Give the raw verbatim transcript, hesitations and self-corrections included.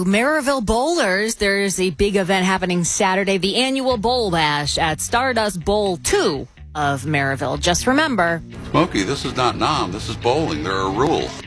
Maryville Bowlers, there's a big event happening Saturday, the annual Bowl Bash at Stardust Bowl two of Maryville. Just remember, Smokey, this is not Nam. This is bowling. There are rules.